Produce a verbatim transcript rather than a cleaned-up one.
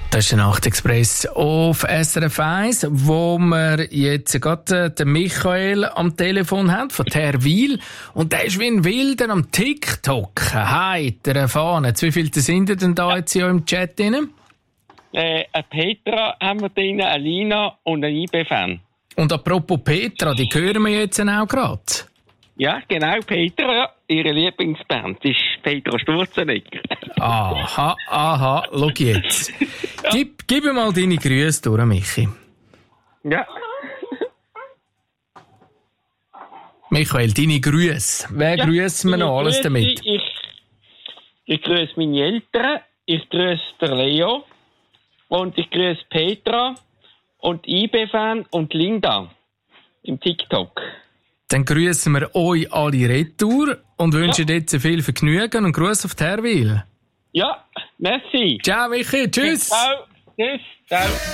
Das ist der Nachtexpress auf S R F eins, wo wir jetzt gerade den Michael am Telefon haben, von Terwil. Und der ist wie ein Wilder am TikTok. Heiter erfahren. Wie viele sind denn da jetzt hier im Chat drin? Äh, eine Petra haben wir drin, eine Lina und ein I B-Fan. Und apropos Petra, die hören wir jetzt auch gerade. Ja, genau, Petra, ja. Ihre Lieblingsband ist Petra Sturzenegger. Aha, aha, schau jetzt. Ja. Gib, gib mir mal deine Grüße durch, Michi. Ja. Michael, deine Grüße. Wer ja, grüßen wir noch alles Grüße, damit? Ich, ich grüße meine Eltern, ich grüße den Leo und ich grüße Petra und I B-Fan und Linda im TikTok. Dann grüßen wir euch alle retour und wünschen ja. jetzt viel Vergnügen und Gruß auf Terwil. Ja, merci. Ciao, Michi. Tschüss. Ciao. Tschüss. Ciao.